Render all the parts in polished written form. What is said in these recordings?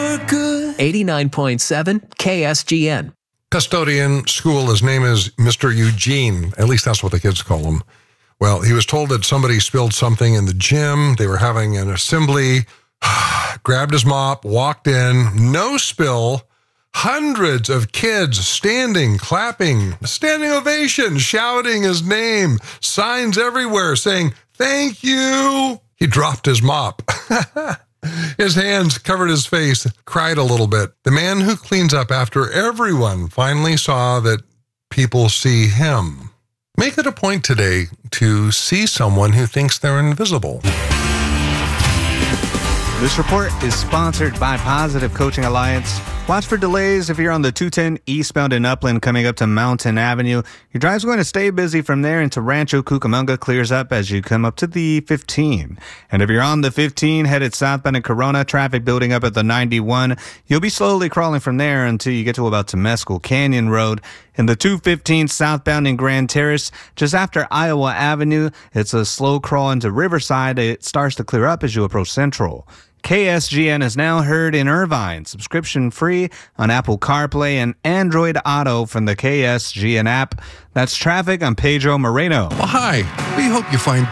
good. 89.7 KSGN. Custodian school, his name is Mr. Eugene. At least that's what the kids call him. Well, he was told that somebody spilled something in the gym. They were having an assembly. Grabbed his mop, walked in, no spill. Hundreds of kids standing, clapping, standing ovation, shouting his name, signs everywhere saying, "Thank you." He dropped his mop. His hands covered his face, cried a little bit. The man who cleans up after everyone finally saw that people see him. Make it a point today to see someone who thinks they're invisible. This report is sponsored by Positive Coaching Alliance. Watch for delays if you're on the 210 eastbound in Upland coming up to Mountain Avenue. Your drive's going to stay busy from there into Rancho Cucamonga, clears up as you come up to the 15. And if you're on the 15 headed southbound in Corona, traffic building up at the 91, you'll be slowly crawling from there until you get to about Temescal Canyon Road. In the 215 southbound in Grand Terrace, just after Iowa Avenue, it's a slow crawl into Riverside. It starts to clear up as you approach Central. KSGN is now heard in Irvine, subscription free on Apple CarPlay and Android Auto from the KSGN app. That's traffic on Pedro Moreno. Well, hi. We hope you find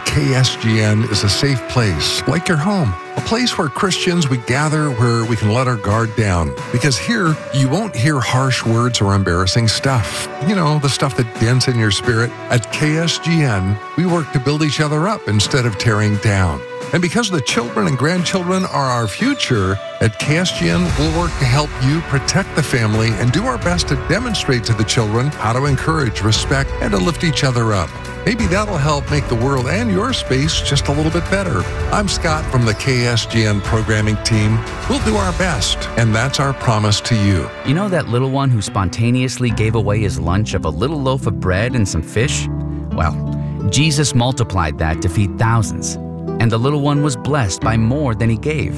KSGN is a safe place, like your home. A place where Christians, we gather where we can let our guard down. Because here, you won't hear harsh words or embarrassing stuff. You know, the stuff that dents in your spirit. At KSGN, we work to build each other up instead of tearing down. And because the children and grandchildren are our future, at KSGN, we'll work to help you protect the family and do our best to demonstrate to the children how to encourage, respect, and to lift each other up. Maybe that'll help make the world and your space just a little bit better. I'm Scott from the KSGN programming team. We'll do our best, and that's our promise to you. You know that little one who spontaneously gave away his lunch of a little loaf of bread and some fish? Well, Jesus multiplied that to feed thousands. And the little one was blessed by more than he gave.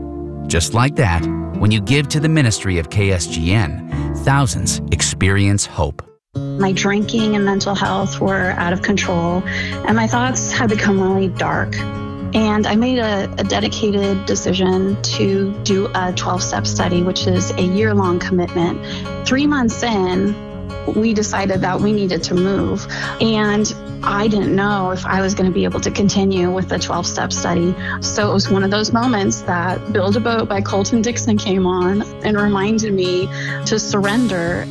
Just like that, when you give to the ministry of KSGN, thousands experience hope. My drinking and mental health were out of control, and my thoughts had become really dark. And I made a dedicated decision to do a 12-step study, which is a year-long commitment. 3 months in, we decided that we needed to move. And I didn't know if I was going to be able to continue with the 12-step study. So it was one of those moments that Build a Boat by Colton Dixon came on and reminded me to surrender.